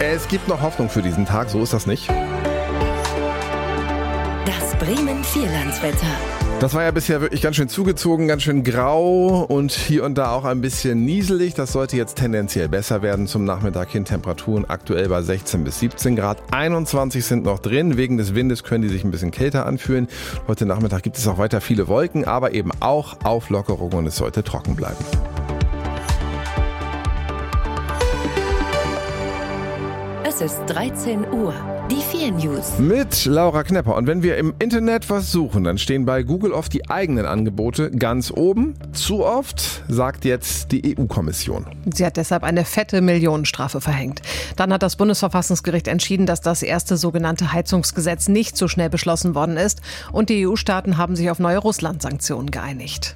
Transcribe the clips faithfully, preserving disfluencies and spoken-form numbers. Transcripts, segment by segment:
Es gibt noch Hoffnung für diesen Tag, so ist das nicht. Das Bremen-Vierlandswetter. Das war ja bisher wirklich ganz schön zugezogen, ganz schön grau und hier und da auch ein bisschen nieselig. Das sollte jetzt tendenziell besser werden zum Nachmittag hin. Temperaturen aktuell bei sechzehn bis siebzehn Grad. einundzwanzig sind noch drin. Wegen des Windes können die sich ein bisschen kälter anfühlen. Heute Nachmittag gibt es auch weiter viele Wolken, aber eben auch Auflockerung und es sollte trocken bleiben. Es ist dreizehn Uhr. Die vier News. Mit Laura Knepper. Und wenn wir im Internet was suchen, dann stehen bei Google oft die eigenen Angebote ganz oben. Zu oft, sagt jetzt die E U-Kommission. Sie hat deshalb eine fette Millionenstrafe verhängt. Dann hat das Bundesverfassungsgericht entschieden, dass das erste sogenannte Heizungsgesetz nicht so schnell beschlossen worden ist. Und die E U-Staaten haben sich auf neue Russland-Sanktionen geeinigt.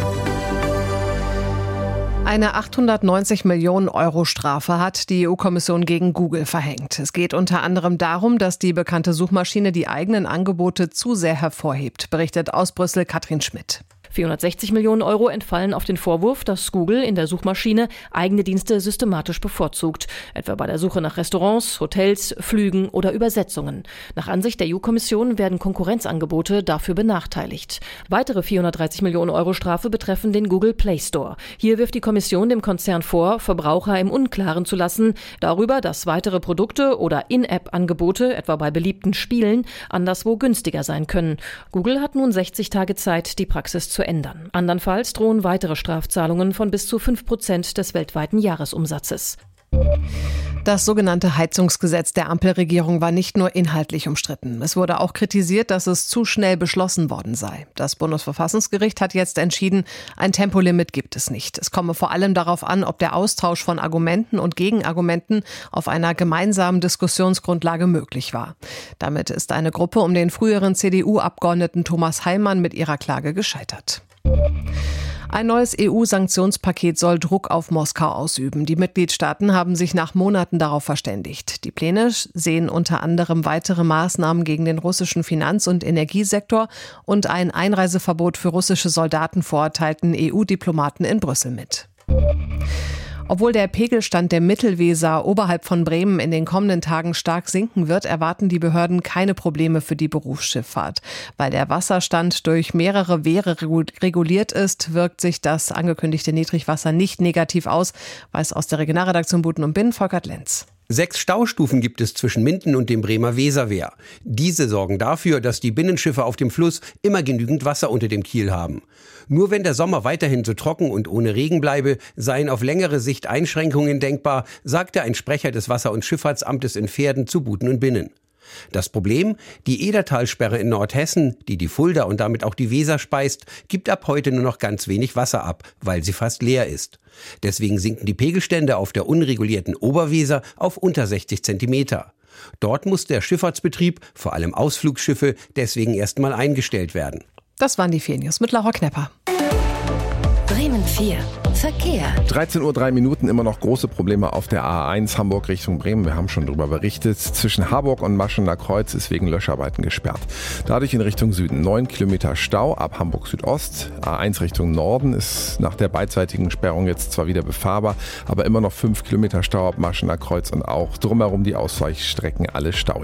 Eine achthundertneunzig Millionen Euro Strafe hat die E U-Kommission gegen Google verhängt. Es geht unter anderem darum, dass die bekannte Suchmaschine die eigenen Angebote zu sehr hervorhebt, berichtet aus Brüssel Katrin Schmidt. vierhundertsechzig Millionen Euro entfallen auf den Vorwurf, dass Google in der Suchmaschine eigene Dienste systematisch bevorzugt. Etwa bei der Suche nach Restaurants, Hotels, Flügen oder Übersetzungen. Nach Ansicht der E U-Kommission werden Konkurrenzangebote dafür benachteiligt. Weitere vierhundertdreißig Millionen Euro Strafe betreffen den Google Play Store. Hier wirft die Kommission dem Konzern vor, Verbraucher im Unklaren zu lassen darüber, dass weitere Produkte oder In-App-Angebote, etwa bei beliebten Spielen, anderswo günstiger sein können. Google hat nun sechzig Tage Zeit, die Praxis zu ändern. Andernfalls drohen weitere Strafzahlungen von bis zu fünf Prozent des weltweiten Jahresumsatzes. Das sogenannte Heizungsgesetz der Ampelregierung war nicht nur inhaltlich umstritten. Es wurde auch kritisiert, dass es zu schnell beschlossen worden sei. Das Bundesverfassungsgericht hat jetzt entschieden, ein Tempolimit gibt es nicht. Es komme vor allem darauf an, ob der Austausch von Argumenten und Gegenargumenten auf einer gemeinsamen Diskussionsgrundlage möglich war. Damit ist eine Gruppe um den früheren C D U-Abgeordneten Thomas Heilmann mit ihrer Klage gescheitert. Ein neues E U-Sanktionspaket soll Druck auf Moskau ausüben. Die Mitgliedstaaten haben sich nach Monaten darauf verständigt. Die Pläne sehen unter anderem weitere Maßnahmen gegen den russischen Finanz- und Energiesektor und ein Einreiseverbot für russische Soldaten vor, teilten E U-Diplomaten in Brüssel mit. Obwohl der Pegelstand der Mittelweser oberhalb von Bremen in den kommenden Tagen stark sinken wird, erwarten die Behörden keine Probleme für die Berufsschifffahrt. Weil der Wasserstand durch mehrere Wehre reguliert ist, wirkt sich das angekündigte Niedrigwasser nicht negativ aus, weiß aus der Regionalredaktion Buten und Binnen Volkert Lenz. Sechs Staustufen gibt es zwischen Minden und dem Bremer Weserwehr. Diese sorgen dafür, dass die Binnenschiffe auf dem Fluss immer genügend Wasser unter dem Kiel haben. Nur wenn der Sommer weiterhin so trocken und ohne Regen bleibe, seien auf längere Sicht Einschränkungen denkbar, sagte ein Sprecher des Wasser- und Schifffahrtsamtes in Verden zu Buten und Binnen. Das Problem, die Edertalsperre in Nordhessen, die die Fulda und damit auch die Weser speist, gibt ab heute nur noch ganz wenig Wasser ab, weil sie fast leer ist. Deswegen sinken die Pegelstände auf der unregulierten Oberweser auf unter sechzig Zentimeter. Dort muss der Schifffahrtsbetrieb, vor allem Ausflugsschiffe, deswegen erstmal eingestellt werden. Das waren die vier News mit Laura Knepper. Bremen vier. Verkehr. dreizehn Uhr drei Minuten, immer noch große Probleme auf der A eins Hamburg Richtung Bremen. Wir haben schon darüber berichtet. Zwischen Harburg und Maschener Kreuz ist wegen Löscharbeiten gesperrt. Dadurch in Richtung Süden neun Kilometer Stau ab Hamburg Südost. A eins Richtung Norden ist nach der beidseitigen Sperrung jetzt zwar wieder befahrbar, aber immer noch fünf Kilometer Stau ab Maschener Kreuz und auch drumherum die Ausweichstrecken alle stauig.